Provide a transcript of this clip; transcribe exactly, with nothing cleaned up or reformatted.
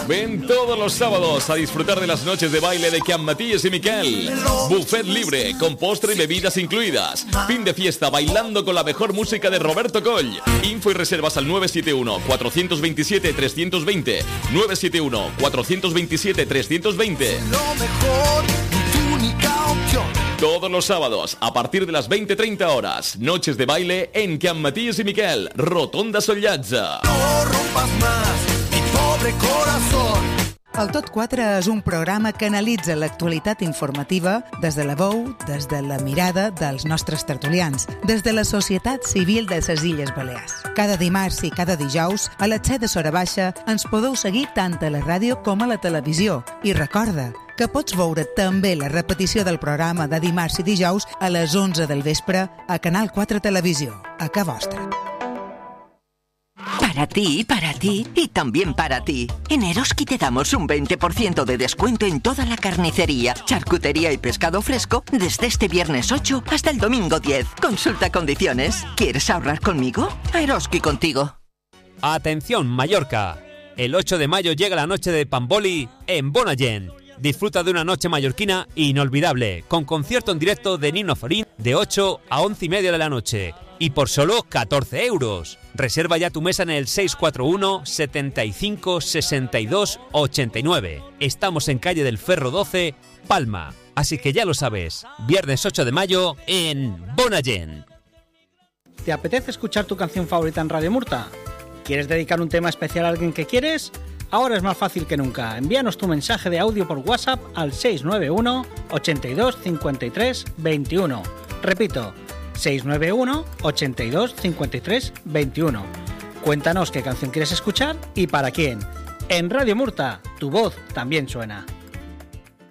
Ven todos los sábados a disfrutar de las noches de baile de Can Matías y Miquel. Buffet libre, con postre y bebidas incluidas. Fin de fiesta bailando con la mejor música de Roberto Coll. Info y reservas al nueve siete uno, cuatro dos siete, tres dos dos cero. nueve siete uno, cuatro dos siete, tres dos dos cero. Todos los sábados, a partir de las veinte treinta horas, noches de baile en Can Matías y Miquel, Rotonda Sollatza. No rompas más mi pobre corazón. El Tot quatre és un programa que analitza l'actualitat informativa des de la veu, des de la mirada dels nostres tertulians, des de la societat civil de les Illes Balears. Cada dimarts i cada dijous, a les set de Sora Baixa, ens podeu seguir tant a la ràdio com a la televisió. I recorda que pots veure també la repetició del programa de dimarts i dijous a les onze del vespre a Canal quatre Televisió, a ca vostra. Para ti, para ti y también para ti. En Eroski te damos un veinte por ciento de descuento en toda la carnicería, charcutería y pescado fresco desde este viernes ocho hasta el domingo diez. Consulta condiciones. ¿Quieres ahorrar conmigo? A Eroski contigo. Atención, Mallorca. El ocho de mayo llega la noche de Pamboli en Bonagen. Disfruta de una noche mallorquina inolvidable, con concierto en directo de Nino Forín de ocho a once y media de la noche. Y por solo catorce euros. Reserva ya tu mesa en el seis cuatro uno, setenta y cinco, sesenta y dos, ochenta y nueve. Estamos en calle del Ferro doce, Palma. Así que ya lo sabes, viernes ocho de mayo en Bonagen. ¿Te apetece escuchar tu canción favorita en Radio Murta? ¿Quieres dedicar un tema especial a alguien que quieres? Ahora es más fácil que nunca. Envíanos tu mensaje de audio por WhatsApp al seis nueve uno, ochenta y dos, cincuenta y tres, veintiuno. Repito, seis nueve uno, ochenta y dos, cincuenta y tres, veintiuno. Cuéntanos qué canción quieres escuchar y para quién. En Radio Murta, tu voz también suena.